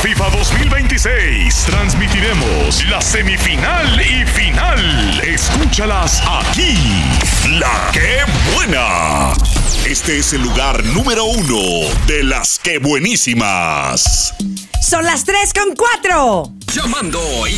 FIFA 2026. Transmitiremos la semifinal y final. Escúchalas aquí. La que buena. Este es el lugar número 1 de las que buenísimas. Son las 3:04. Llamando